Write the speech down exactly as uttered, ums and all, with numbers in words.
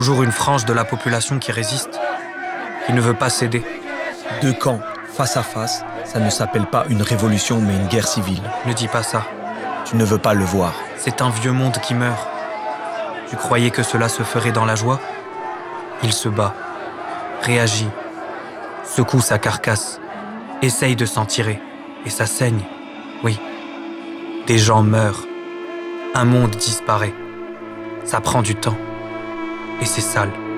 Toujours une frange de la population qui résiste, qui ne veut pas céder. Deux camps, face à face, ça ne s'appelle pas une révolution mais une guerre civile. Ne dis pas ça. Tu ne veux pas le voir. C'est un vieux monde qui meurt. Tu croyais que cela se ferait dans la joie? Il se bat, réagit, secoue sa carcasse, essaye de s'en tirer, et ça saigne, oui. Des gens meurent, un monde disparaît. Ça prend du temps, et c'est sale.